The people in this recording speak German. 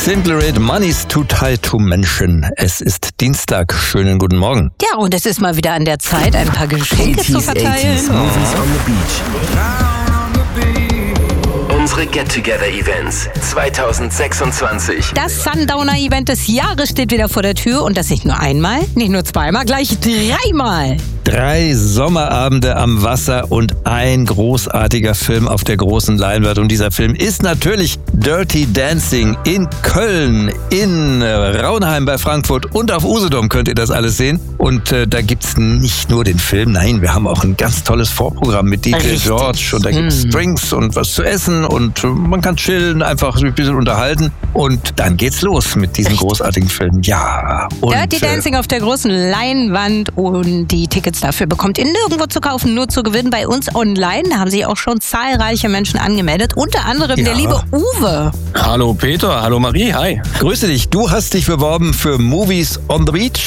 Simply Red, Money's Too Tight to Mention. Es ist Dienstag. Schönen guten Morgen. Ja, und es ist mal wieder an der Zeit, ein paar Geschenke zu verteilen. 80s, Movies on the Beach. Unsere Get-Together-Events 2026. Das Sundowner-Event des Jahres steht wieder vor der Tür und das nicht nur einmal, nicht nur zweimal, gleich dreimal. 3 Sommerabende am Wasser und ein großartiger Film auf der großen Leinwand. Und dieser Film ist natürlich Dirty Dancing in Köln, in Raunheim bei Frankfurt und auf Usedom könnt ihr das alles sehen. Und da gibt's nicht nur den Film, nein, wir haben auch ein ganz tolles Vorprogramm mit DJ George. Und da gibt's Drinks und was zu essen und man kann chillen, einfach ein bisschen unterhalten. Und dann geht's los mit diesem großartigen Film. Ja. Und, Dirty Dancing auf der großen Leinwand und die Tickets dafür bekommt ihr nirgendwo zu kaufen, nur zu gewinnen bei uns online. Da haben sich auch schon zahlreiche Menschen angemeldet, unter anderem der liebe Uwe. Hallo Peter, hallo Marie, hi. Grüße dich, du hast dich beworben für Movies on the Beach.